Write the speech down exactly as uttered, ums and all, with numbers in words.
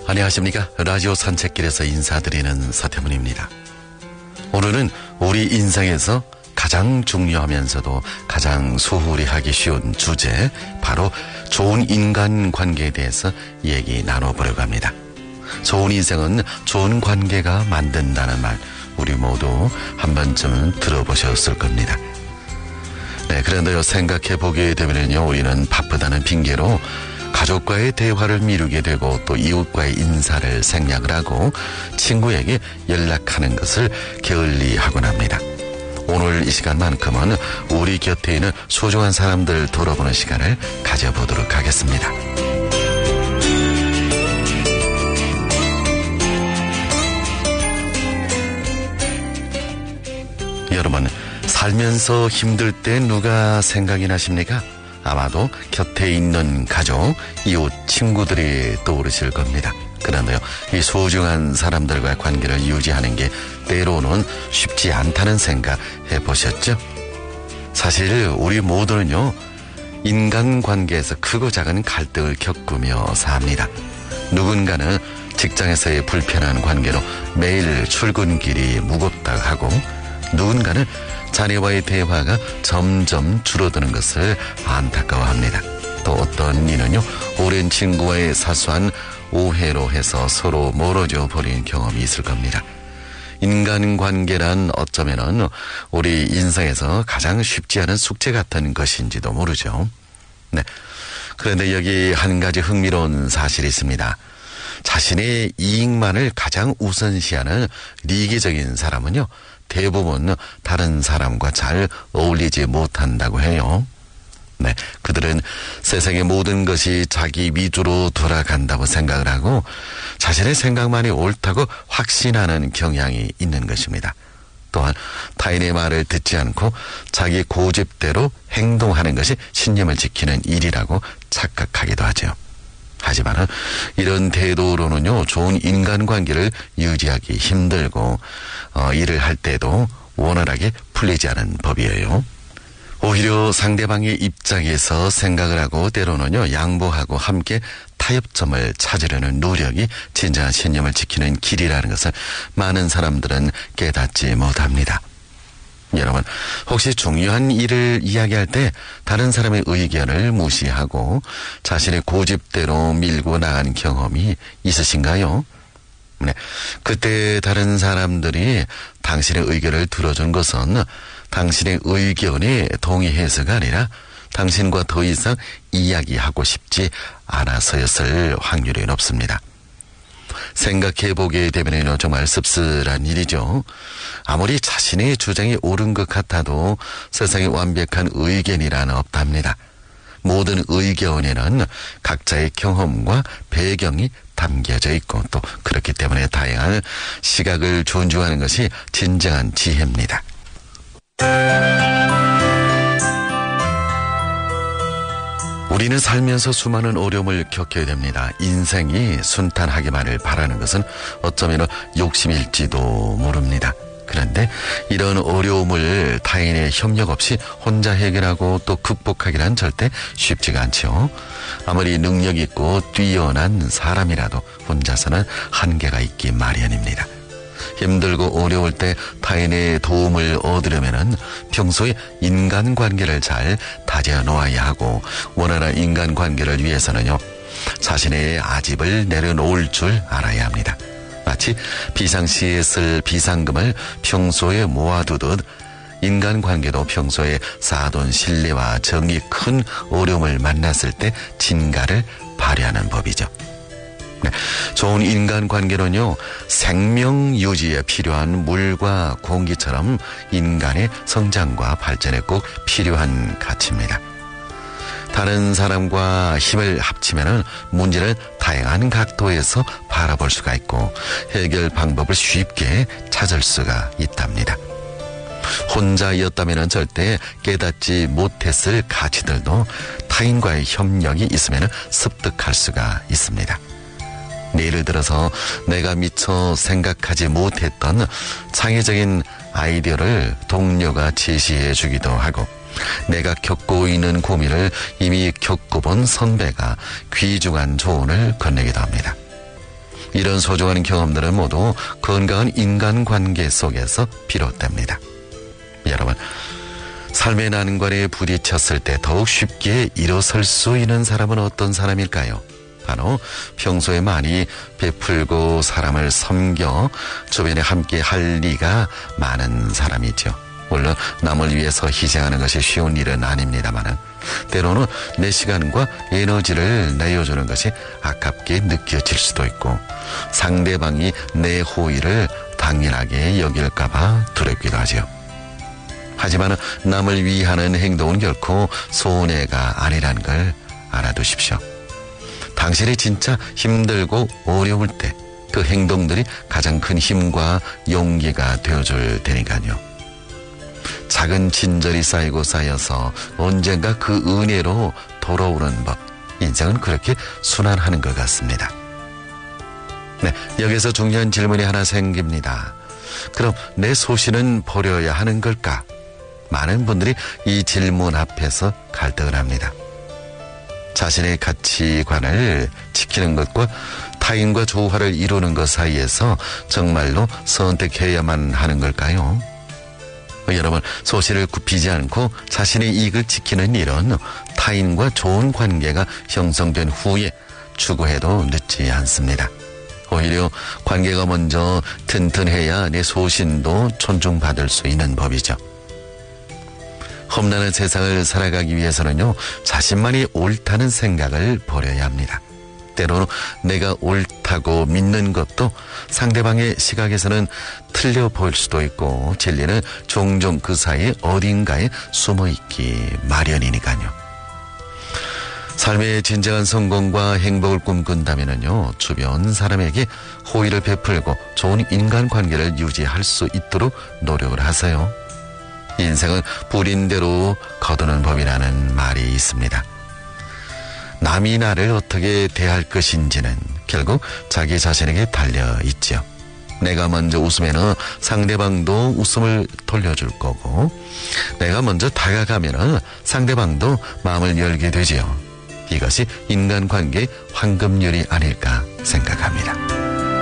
안녕하십니까. 라디오 산책길에서 인사드리는 서태문입니다. 오늘은 우리 인생에서 가장 중요하면서도 가장 소홀히 하기 쉬운 주제, 바로 좋은 인간관계에 대해서 얘기 나눠보려고 합니다. 좋은 인생은 좋은 관계가 만든다는 말, 우리 모두 한 번쯤은 들어보셨을 겁니다. 네, 그런데요, 생각해보게 되면요, 우리는 바쁘다는 핑계로 가족과의 대화를 미루게 되고 또 이웃과의 인사를 생략을 하고 친구에게 연락하는 것을 게을리하곤 합니다. 오늘 이 시간만큼은 우리 곁에 있는 소중한 사람들 돌아보는 시간을 가져보도록 하겠습니다. 여러분, 살면서 힘들 때 누가 생각이 나십니까? 아마도 곁에 있는 가족, 이웃, 친구들이 떠오르실 겁니다. 그런데요, 이 소중한 사람들과의 관계를 유지하는 게 때로는 쉽지 않다는 생각 해보셨죠? 사실 우리 모두는요, 인간관계에서 크고 작은 갈등을 겪으며 삽니다. 누군가는 직장에서의 불편한 관계로 매일 출근길이 무겁다고 하고, 누군가는 자녀와의 대화가 점점 줄어드는 것을 안타까워합니다. 또 어떤 이는요, 오랜 친구와의 사소한 오해로 해서 서로 멀어져 버린 경험이 있을 겁니다. 인간관계란 어쩌면은 우리 인생에서 가장 쉽지 않은 숙제 같은 것인지도 모르죠. 네. 그런데 여기 한 가지 흥미로운 사실이 있습니다. 자신의 이익만을 가장 우선시하는 리기적인 사람은요, 대부분 다른 사람과 잘 어울리지 못한다고 해요. 네, 그들은 세상의 모든 것이 자기 위주로 돌아간다고 생각을 하고 자신의 생각만이 옳다고 확신하는 경향이 있는 것입니다. 또한 타인의 말을 듣지 않고 자기 고집대로 행동하는 것이 신념을 지키는 일이라고 착각하기도 하죠. 하지만 이런 태도로는요, 좋은 인간관계를 유지하기 힘들고 어, 일을 할 때도 원활하게 풀리지 않은 법이에요. 오히려 상대방의 입장에서 생각을 하고 때로는요, 양보하고 함께 타협점을 찾으려는 노력이 진정한 신념을 지키는 길이라는 것을 많은 사람들은 깨닫지 못합니다. 여러분, 혹시 중요한 일을 이야기할 때 다른 사람의 의견을 무시하고 자신의 고집대로 밀고 나간 경험이 있으신가요? 네, 그때 다른 사람들이 당신의 의견을 들어준 것은 당신의 의견에 동의해서가 아니라 당신과 더 이상 이야기하고 싶지 않아서였을 확률이 높습니다. 생각해보게 되면 정말 씁쓸한 일이죠. 아무리 자신의 주장이 옳은 것 같아도 세상에 완벽한 의견이란 없답니다. 모든 의견에는 각자의 경험과 배경이 담겨져 있고 또 그렇기 때문에 다양한 시각을 존중하는 것이 진정한 지혜입니다. 우리는 살면서 수많은 어려움을 겪어야 됩니다. 인생이 순탄하기만을 바라는 것은 어쩌면 욕심일지도 모릅니다. 그런데 이런 어려움을 타인의 협력 없이 혼자 해결하고 또 극복하기란 절대 쉽지가 않죠. 아무리 능력 있고 뛰어난 사람이라도 혼자서는 한계가 있기 마련입니다. 힘들고 어려울 때 타인의 도움을 얻으려면은 평소에 인간관계를 잘 다져 놓아야 하고, 원활한 인간관계를 위해서는요, 자신의 아집을 내려놓을 줄 알아야 합니다. 마치 비상시에 쓸 비상금을 평소에 모아두듯 인간관계도 평소에 쌓아둔 신뢰와 정이 큰 어려움을 만났을 때 진가를 발휘하는 법이죠. 네, 좋은 인간관계는요, 생명 유지에 필요한 물과 공기처럼 인간의 성장과 발전에 꼭 필요한 가치입니다. 다른 사람과 힘을 합치면 문제를 다양한 각도에서 바라볼 수가 있고 해결 방법을 쉽게 찾을 수가 있답니다. 혼자였다면 절대 깨닫지 못했을 가치들도 타인과의 협력이 있으면 습득할 수가 있습니다. 예를 들어서 내가 미처 생각하지 못했던 창의적인 아이디어를 동료가 제시해 주기도 하고, 내가 겪고 있는 고민을 이미 겪어본 선배가 귀중한 조언을 건네기도 합니다. 이런 소중한 경험들은 모두 건강한 인간관계 속에서 비롯됩니다. 여러분, 삶의 난관에 부딪혔을 때 더욱 쉽게 일어설 수 있는 사람은 어떤 사람일까요? 바로 평소에 많이 베풀고 사람을 섬겨 주변에 함께 할 리가 많은 사람이죠. 물론 남을 위해서 희생하는 것이 쉬운 일은 아닙니다만 때로는 내 시간과 에너지를 내어주는 것이 아깝게 느껴질 수도 있고 상대방이 내 호의를 당연하게 여길까봐 두렵기도 하죠. 하지만 남을 위하는 행동은 결코 손해가 아니라는 걸 알아두십시오. 당신이 진짜 힘들고 어려울 때 그 행동들이 가장 큰 힘과 용기가 되어줄 테니까요. 작은 친절이 쌓이고 쌓여서 언젠가 그 은혜로 돌아오는 법, 인생은 그렇게 순환하는 것 같습니다. 네, 여기서 중요한 질문이 하나 생깁니다. 그럼 내 소신은 버려야 하는 걸까? 많은 분들이 이 질문 앞에서 갈등을 합니다. 자신의 가치관을 지키는 것과 타인과 조화를 이루는 것 사이에서 정말로 선택해야만 하는 걸까요? 여러분, 소신을 굽히지 않고 자신의 이익을 지키는 일은 타인과 좋은 관계가 형성된 후에 추구해도 늦지 않습니다. 오히려 관계가 먼저 튼튼해야 내 소신도 존중받을 수 있는 법이죠. 험난한 세상을 살아가기 위해서는요, 자신만이 옳다는 생각을 버려야 합니다. 때로는 내가 옳다고 믿는 것도 상대방의 시각에서는 틀려 보일 수도 있고 진리는 종종 그 사이 어딘가에 숨어있기 마련이니까요. 삶의 진정한 성공과 행복을 꿈꾼다면요, 주변 사람에게 호의를 베풀고 좋은 인간관계를 유지할 수 있도록 노력을 하세요. 인생은 뿌린 대로 거두는 법이라는 말이 있습니다. 남이 나를 어떻게 대할 것인지는 결국 자기 자신에게 달려 있죠. 내가 먼저 웃으면 상대방도 웃음을 돌려줄 거고 내가 먼저 다가가면 상대방도 마음을 열게 되지요. 이것이 인간관계의 황금률이 아닐까 생각합니다.